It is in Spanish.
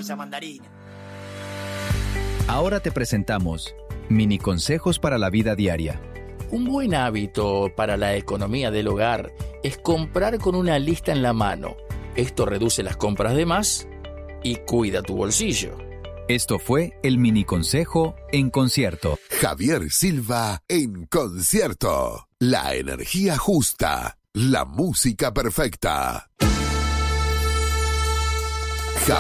esa mandarina. Ahora te presentamos mini consejos para la vida diaria. Un buen hábito para la economía del hogar es comprar con una lista en la mano. Esto reduce las compras de más y cuida tu bolsillo. Esto fue el mini consejo en concierto. Javier Silva en concierto. La energía justa, la música perfecta.